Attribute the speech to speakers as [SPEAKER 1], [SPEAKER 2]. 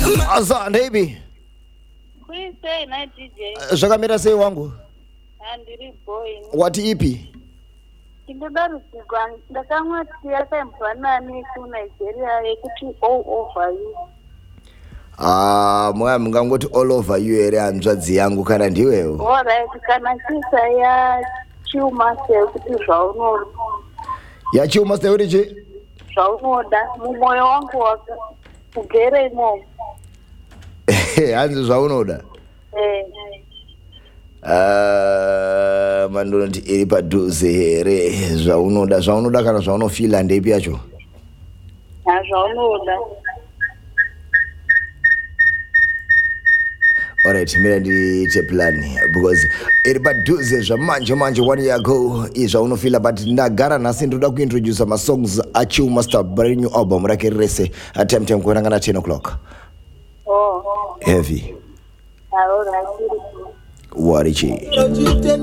[SPEAKER 1] Asante hivi.
[SPEAKER 2] Kuise na DJ.
[SPEAKER 1] Zvakamira sei wangu?
[SPEAKER 2] Handiri boy.
[SPEAKER 1] Wati ipi?
[SPEAKER 2] Ndinodarudzirwa ndakamwa yakambwanani kuNigeria yekuti all over you.
[SPEAKER 1] Moya mungangoti all over you ere hanzvadzi yangu kana ndiwewo.
[SPEAKER 2] Alright, kana chisa ya chuma sekuti zvaunoda.
[SPEAKER 1] Ya chuma seuri chi?
[SPEAKER 2] Zvaunoda mumoyo wangu waka kugere imomo.
[SPEAKER 1] Hanzi zvaunoda. Mandonoti iri padhuze here zvaunoda kana zvaunofila ndeipi yacho?
[SPEAKER 2] Zvaunoda.
[SPEAKER 1] Alright, mira ndiite plan because iri padhuze zvamanje 1 year ago izvaunofila, but ndagara nhasi ndoda kuintroduce masongs aChiuma Star brand new album rake rese time kuverangana 10 o'clock.
[SPEAKER 2] Oh.
[SPEAKER 1] Heavy.
[SPEAKER 2] Alright.
[SPEAKER 1] Warichi.